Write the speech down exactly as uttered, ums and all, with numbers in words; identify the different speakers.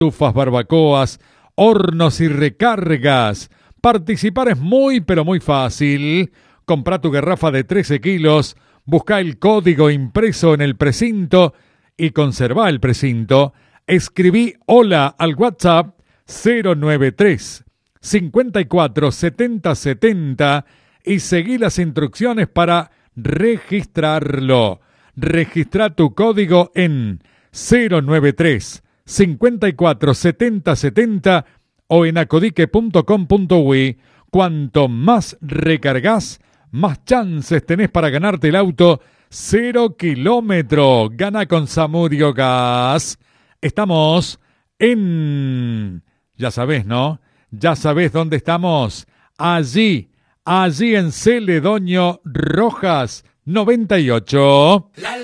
Speaker 1: estufas, barbacoas, hornos y recargas. Participar es muy pero muy fácil. Comprá tu garrafa de trece kilos, busca el código impreso en el precinto y conservá el precinto. Escribí hola al WhatsApp cero nueve tres, cincuenta y cuatro, setenta, setenta y seguí las instrucciones para registrarlo. Registra tu código en cero nueve tres, cincuenta y cuatro, setenta, setenta o en acodique punto com punto uy. Cuanto más recargas, más chances tenés para ganarte el auto cero kilómetro. Gana con Samudio Gas. Estamos en... Ya sabés, ¿no? Ya sabés dónde estamos. Allí, allí en Celedonio Rojas noventa y ocho.